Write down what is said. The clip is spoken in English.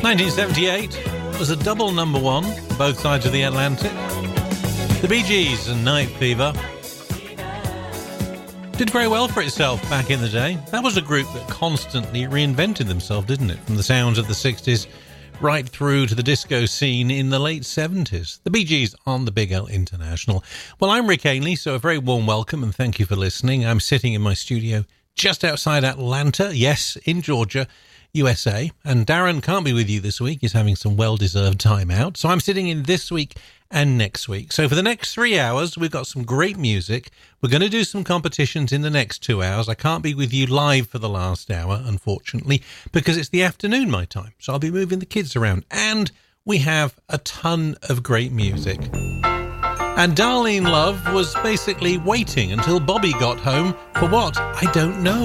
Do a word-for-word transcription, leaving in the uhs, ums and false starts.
nineteen seventy-eight was a double number one on both sides of the Atlantic. The Bee Gees and Night Fever did very well for itself back in the day. That was a group that constantly reinvented themselves, didn't it? From the sounds of the sixties right through to the disco scene in the late seventies. The Bee Gees on the Big L International. Well, I'm Rick Ainley, so a very warm welcome and thank you for listening. I'm sitting in my studio just outside Atlanta, yes, in Georgia, U S A. And Darren can't be with you this week. He's having some well-deserved time out. So I'm sitting in this week and next week. So for the next three hours, we've got some great music. We're going to do some competitions in the next two hours. I can't be with you live for the last hour, unfortunately, because it's the afternoon my time. So I'll be moving the kids around. And we have a ton of great music. And Darlene Love was basically waiting until Bobby got home for what? I don't know.